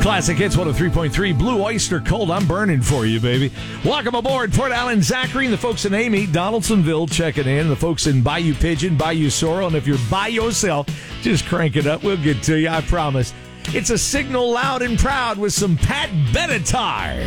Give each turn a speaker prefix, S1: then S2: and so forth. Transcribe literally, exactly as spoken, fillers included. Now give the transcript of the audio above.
S1: Classic Hits one oh three point three. Blue Oyster Cult. I'm burning for you, baby. Welcome aboard. Port Allen, Zachary, and the folks in Amy, Donaldsonville checking in. The folks in Bayou Pigeon, Bayou Sorrel. And if you're by yourself, just crank it up. We'll get to you, I promise. It's a signal loud and proud with some Pat Benatar.